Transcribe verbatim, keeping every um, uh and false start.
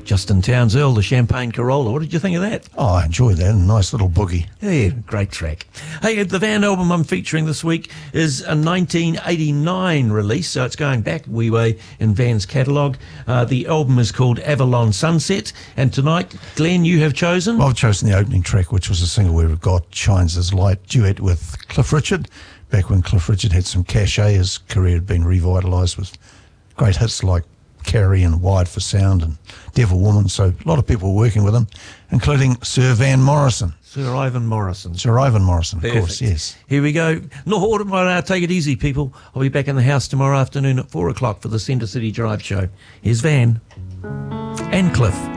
Justin Townsend, the Champagne Corolla. What did you think of that? Oh, I enjoyed that. A nice little boogie. Yeah, great track. Hey, the Van album I'm featuring this week is a nineteen eighty-nine release, so it's going back a wee way in Van's catalogue. Uh, the album is called Avalon Sunset, and tonight, Glenn, you have chosen? Well, I've chosen the opening track, which was a single where God Shines His Light duet with Cliff Richard, back when Cliff Richard had some cachet. His career had been revitalised with great hits like Carrie and Wired for Sound and Devil Woman, so a lot of people were working with him, including Sir Van Morrison. Sir Ivan Morrison. Sir Ivan Morrison, of Perfect. course, yes. Here we go. No, uh, take it easy, people. I'll be back in the house tomorrow afternoon at four o'clock for the Centre City Drive show. Here's Van and Cliff.